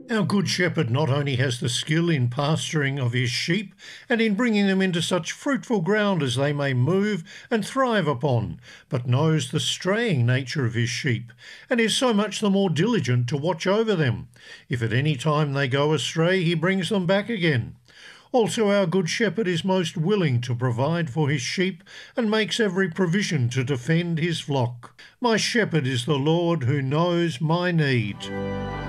Our Good Shepherd not only has the skill in pasturing of his sheep and in bringing them into such fruitful ground as they may move and thrive upon, but knows the straying nature of his sheep, and is so much the more diligent to watch over them. If at any time they go astray, he brings them back again. Also our Good Shepherd is most willing to provide for his sheep and makes every provision to defend his flock. My shepherd is the Lord who knows my need.